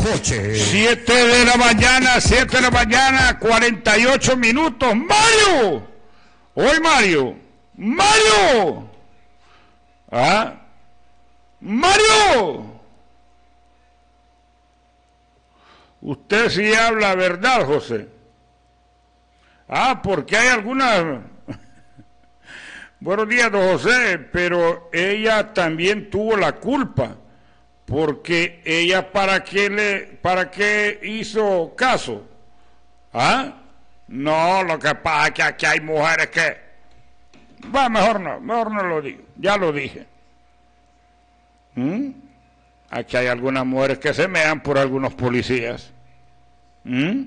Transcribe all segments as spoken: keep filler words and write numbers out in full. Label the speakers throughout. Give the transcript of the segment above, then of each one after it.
Speaker 1: Joche.
Speaker 2: Siete de la mañana, siete de la mañana, cuarenta y ocho minutos. ¡Mario! Hoy Mario. ¡Mario! ¿Ah? ¡Mario! Usted sí habla verdad, José. Ah, porque hay algunas... Buenos días, don José, pero ella también tuvo la culpa, porque ella para qué le, para qué hizo caso. ¿Ah? No, lo que pasa es que aquí hay mujeres que... Va, mejor no, mejor no lo digo, ya lo dije. ¿Mm? Aquí hay algunas mujeres que se mean por algunos policías. ¿Mm?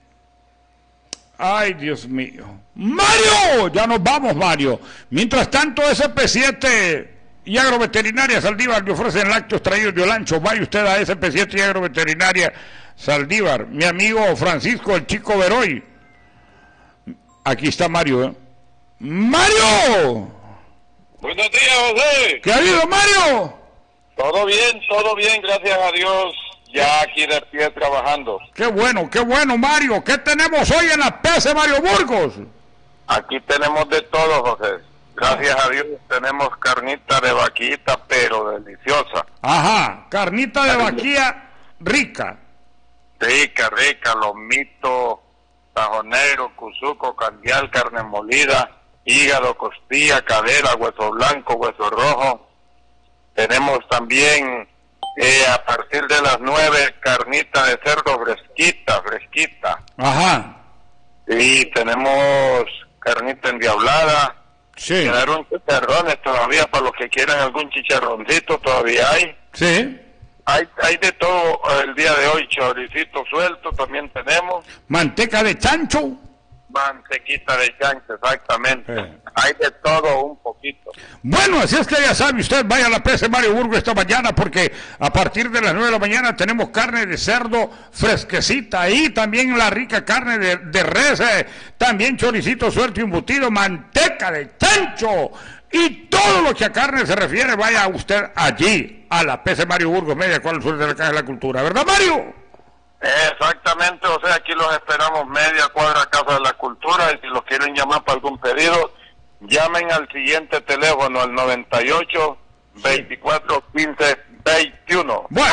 Speaker 2: Ay, Dios mío. ¡Mario! Ya nos vamos, Mario. Mientras tanto, S P siete y Agroveterinaria Saldívar le ofrecen lácteos traídos de Olancho. Vaya usted a S P siete y Agroveterinaria Saldívar. Mi amigo Francisco, el Chico Veroy. Aquí está Mario, ¿eh? ¡Mario!
Speaker 3: Buenos días, José.
Speaker 2: ¿Qué ha habido, Mario?
Speaker 3: Todo bien, todo bien, gracias a Dios. Ya aquí de pie trabajando.
Speaker 2: Qué bueno, qué bueno, Mario. ¿Qué tenemos hoy en la P C, Mario Burgos?
Speaker 3: Aquí tenemos de todo, José. Gracias a Dios tenemos carnita de vaquita, pero deliciosa.
Speaker 2: Ajá, carnita de vaquilla rica.
Speaker 3: Rica, rica, lomito, tajonero, cuzuco, candial, carne molida, hígado, costilla, cadera, hueso blanco, hueso rojo. Tenemos también... Eh, a partir de las nueve, carnita de cerdo fresquita, fresquita.
Speaker 2: Ajá.
Speaker 3: Y tenemos carnita endiablada.
Speaker 2: Sí.
Speaker 3: Quedaron chicharrones todavía para los que quieran algún chicharroncito, todavía hay.
Speaker 2: Sí.
Speaker 3: Hay, hay de todo el día de hoy, choricito suelto también tenemos.
Speaker 2: Manteca de chancho.
Speaker 3: Mantequita de chancho, exactamente.
Speaker 2: Eh.
Speaker 3: Hay de todo un poquito.
Speaker 2: Bueno, así es que ya sabe usted, vaya a la P C Mario Burgos esta mañana, porque a partir de las nueve de la mañana tenemos carne de cerdo fresquecita y también la rica carne de, de res, eh, también choricito suelto y embutido, manteca de chancho y todo lo que a carne se refiere, vaya usted allí a la P C Mario Burgos, media cuadra al sur de la Casa de la Cultura, ¿verdad, Mario?
Speaker 3: Exactamente, o sea, aquí los esperamos media cuadra Casa de la Cultura, y si los quieren llamar para algún pedido, llamen al siguiente teléfono, al noventa y ocho, veinticuatro, quince, veintiuno.
Speaker 2: Bueno,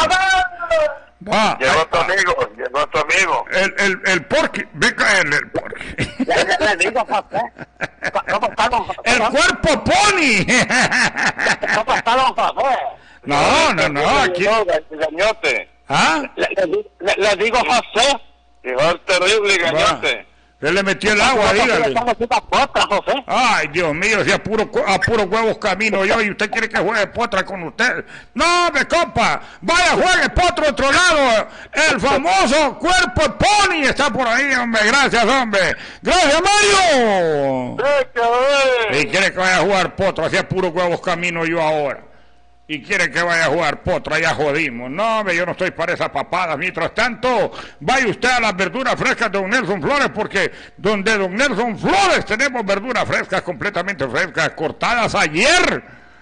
Speaker 2: va.
Speaker 3: Llegó tu amigo, llegó tu amigo.
Speaker 2: El, el, el porqui, venga, el, el porqui.
Speaker 4: Le digo, José. ¿Cómo está, don José?
Speaker 2: El cuerpo pony.
Speaker 4: ¿Cómo está, don José?
Speaker 2: No, no, no, aquí...
Speaker 3: Gañote.
Speaker 2: ¿Ah?
Speaker 4: Le, le, le digo, José.
Speaker 3: Llegó terrible, Gañote.
Speaker 2: Se le metió el agua, dígale.
Speaker 4: José.
Speaker 2: Ay, Dios mío, si a puro, a puro huevos camino yo y usted quiere que juegue potra con usted. No, me compa, vaya, juegue potro otro lado. El famoso cuerpo pony está por ahí, hombre. Gracias, hombre. Gracias, Mario. Y quiere que vaya a jugar potro, así a puro huevos camino yo ahora. Y quiere que vaya a jugar potro, ya jodimos. No, hombre, yo no estoy para esas papadas. Mientras tanto, vaya usted a las verduras frescas de don Nelson Flores, porque donde don Nelson Flores tenemos verduras frescas, completamente frescas, cortadas ayer.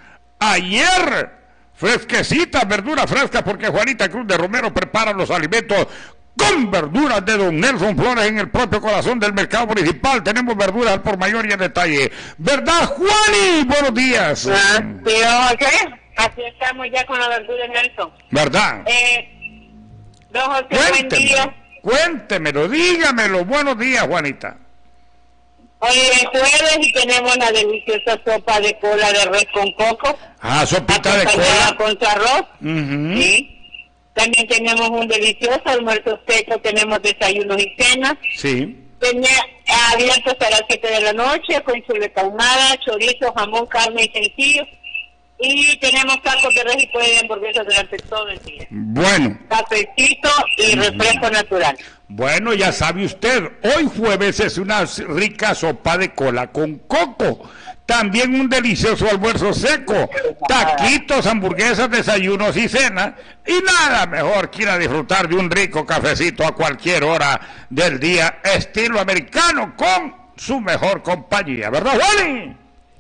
Speaker 2: Ayer, fresquecitas, verduras frescas, porque Juanita Cruz de Romero prepara los alimentos con verduras de don Nelson Flores en el propio corazón del mercado municipal. Tenemos verduras al por mayor y en detalle. ¿Verdad, Juani? Buenos días.
Speaker 4: Ah, tío, ¿qué? Aquí estamos ya con la verdura, Nelson.
Speaker 2: ¿Verdad?
Speaker 4: Eh, don José, buen día.
Speaker 2: Cuéntemelo, dígamelo. Buenos días, Juanita.
Speaker 4: Hoy es jueves y tenemos la deliciosa sopa de cola de res con coco.
Speaker 2: Ah, sopita de cola.
Speaker 4: Con su arroz.
Speaker 2: Uh-huh.
Speaker 4: Sí. También tenemos un delicioso almuerzo seco, tenemos desayunos y cenas.
Speaker 2: Sí.
Speaker 4: Tenía abierto hasta las siete de la noche con chuleta ahumada, chorizo, jamón, carne y sencillo. Y tenemos tacos de res y pollo de hamburguesa durante todo el día.
Speaker 2: Bueno.
Speaker 4: Cafecito y refresco natural.
Speaker 2: Bueno, ya sabe usted, hoy jueves es una rica sopa de cola con coco. También un delicioso almuerzo seco, taquitos, hamburguesas, desayunos y cenas. Y nada mejor que ir a disfrutar de un rico cafecito a cualquier hora del día, estilo americano, con su mejor compañía. ¿Verdad, Juani?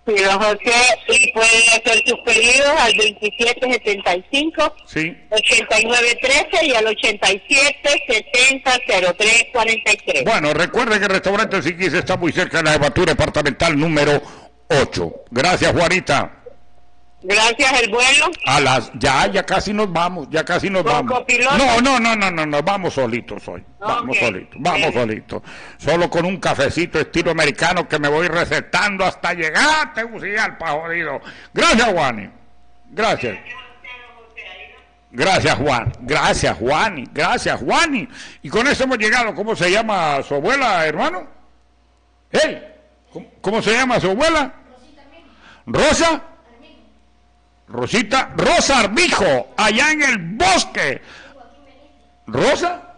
Speaker 4: Sí, don José, y puede hacer sus pedidos al veintisiete setenta y cinco,
Speaker 2: Sí.
Speaker 4: ochenta y nueve trece y al ochenta y siete setenta cero tres cuarenta y tres.
Speaker 2: Bueno, recuerde que el restaurante Siquis está muy cerca de la jefatura departamental número ocho. Gracias, Juanita.
Speaker 4: Gracias, el vuelo.
Speaker 2: A las, ya, ya casi nos vamos, ya casi nos
Speaker 4: ¿Con
Speaker 2: vamos.
Speaker 4: copiloto?
Speaker 2: No, no, no, no, no, no, vamos solitos hoy. Vamos
Speaker 4: Ok.
Speaker 2: solitos, vamos
Speaker 4: Bien.
Speaker 2: solitos. Solo con un cafecito estilo americano que me voy recetando hasta llegar a Tegucigalpa, jodido. Gracias, Juani. Gracias. Gracias, Juan. Gracias, Juani. Gracias, Juani. Y con eso hemos llegado. ¿Cómo se llama su abuela, hermano? ¿Hey? ¿Cómo, cómo se llama su abuela? Rosa. Rosita, Rosa Armijo, allá en el bosque. Rosa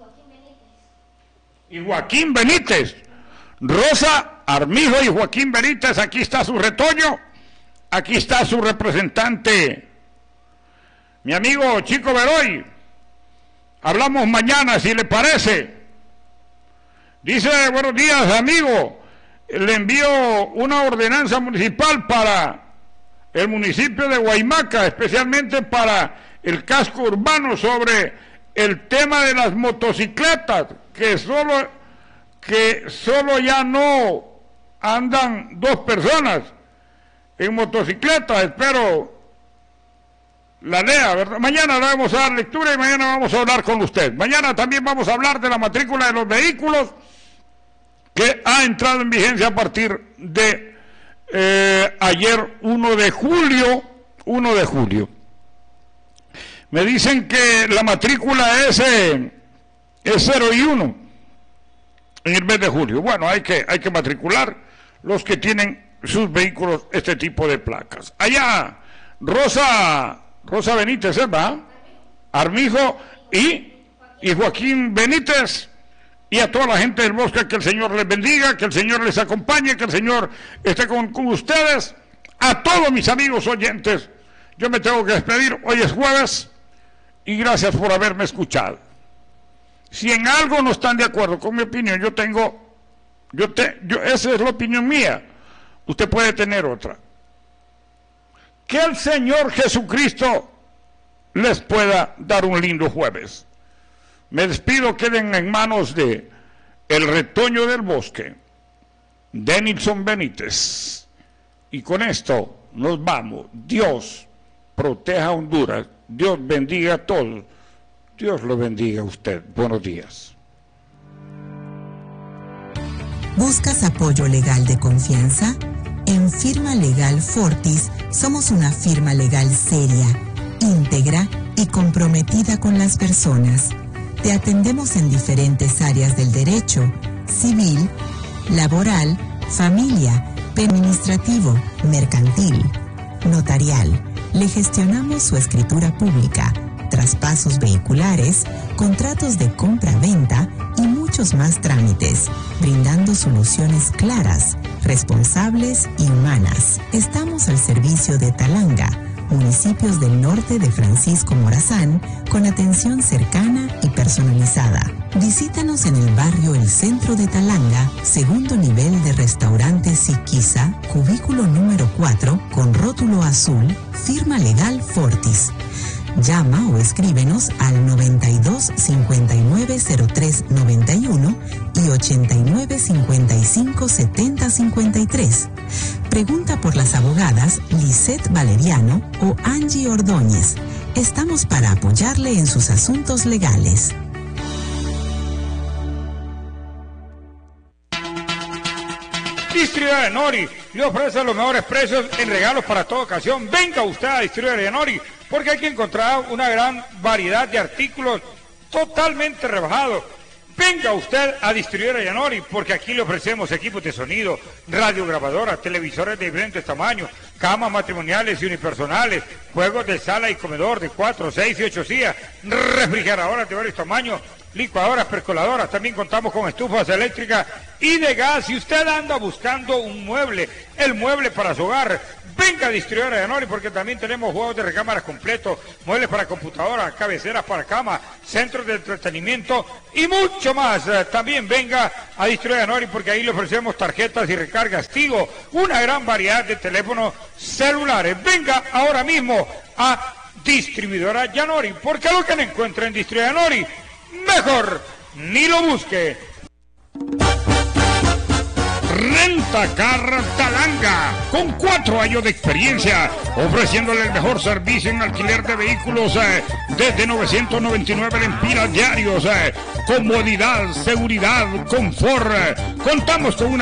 Speaker 2: y Joaquín Benítez. Rosa Armijo y Joaquín Benítez, aquí está su retoño, aquí está su representante, mi amigo Chico Beroy. Hablamos mañana, si le parece. Dice, buenos días, amigo, le envío una ordenanza municipal para el municipio de Guaymaca, especialmente para el casco urbano, sobre el tema de las motocicletas, que solo, que solo ya no andan dos personas en motocicleta. Espero la lea, ¿verdad? Mañana le vamos a dar lectura y mañana vamos a hablar con usted. Mañana también vamos a hablar de la matrícula de los vehículos, que ha entrado en vigencia a partir de Eh, ayer uno de julio, uno de julio. Me dicen que la matrícula es, eh, es cero y uno en el mes de julio. Bueno, hay que, hay que matricular los que tienen sus vehículos este tipo de placas. Allá, Rosa, Rosa Benítez, ¿va? Armijo y, y Joaquín Benítez. Y a toda la gente del bosque, que el Señor les bendiga, que el Señor les acompañe, que el Señor esté con, con ustedes. A todos mis amigos oyentes, yo me tengo que despedir. Hoy es jueves y gracias por haberme escuchado. Si en algo no están de acuerdo con mi opinión, yo tengo, yo te, yo, esa es la opinión mía. Usted puede tener otra. Que el Señor Jesucristo les pueda dar un lindo jueves. Me despido, queden en manos de el retoño del bosque, Denilson Benítez. Y con esto nos vamos. Dios proteja a Honduras. Dios bendiga a todos. Dios lo bendiga a usted. Buenos días.
Speaker 1: ¿Buscas apoyo legal de confianza? En Firma Legal Fortis somos una firma legal seria, íntegra y comprometida con las personas. Te atendemos en diferentes áreas del derecho, civil, laboral, familia, administrativo, mercantil, notarial. Le gestionamos su escritura pública, traspasos vehiculares, contratos de compra-venta y muchos más trámites, brindando soluciones claras, responsables y humanas. Estamos al servicio de Talanga, municipios del norte de Francisco Morazán, con atención cercana y personalizada. Visítanos en el barrio El Centro de Talanga, segundo nivel de restaurante Siquisa, cubículo número cuatro, con rótulo azul, firma legal Fortis. Llama o escríbenos al noventa y dos cincuenta y nueve cero tres noventa y uno y ochenta y nueve cincuenta y cinco setenta cincuenta y tres. Pregunta por las abogadas Lisette Valeriano o Angie Ordóñez. Estamos para apoyarle en sus asuntos legales.
Speaker 2: Distribuidora de Nori le ofrece los mejores precios en regalos para toda ocasión. Venga usted a Distribuidora de Nori, porque hay que encontrar una gran variedad de artículos totalmente rebajados. Venga usted a Distribuidora de Nori, porque aquí le ofrecemos equipos de sonido, radiograbadoras, televisores de diferentes tamaños, camas matrimoniales y unipersonales, juegos de sala y comedor de cuatro, seis y ocho sillas, refrigeradoras de varios tamaños, licuadoras, percoladoras. También contamos con estufas eléctricas y de gas. Si usted anda buscando un mueble, el mueble para su hogar, Venga a Distribuidora Yanori porque también tenemos juegos de recámaras completos, muebles para computadoras, cabeceras para cama, centros de entretenimiento y mucho más. Eh, también venga a Distribuidora Yanori porque ahí le ofrecemos tarjetas y recargas Tigo, una gran variedad de teléfonos celulares. Venga ahora mismo a Distribuidora Yanori porque lo que no encuentra en Distribuidora Yanori, mejor ni lo busque. Rentacar Talanga, con cuatro años de experiencia, ofreciéndole el mejor servicio en alquiler de vehículos eh, desde novecientos noventa y nueve lempiras diarios, eh, comodidad, seguridad, confort. Eh. Contamos con una